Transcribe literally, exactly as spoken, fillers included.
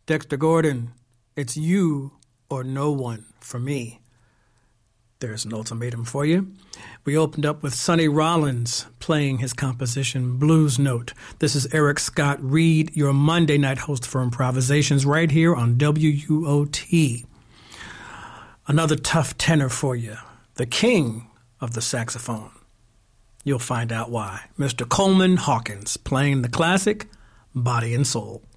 Dexter Gordon, it's you or no one for me. There's an ultimatum for you. We opened up with Sonny Rollins playing his composition Blues Note. This is Eric Scott Reed, your Monday night host for Improvisations right here on W U O T. Another tough tenor for you, the king of the saxophone. You'll find out why. Mister Coleman Hawkins playing the classic Body and Soul.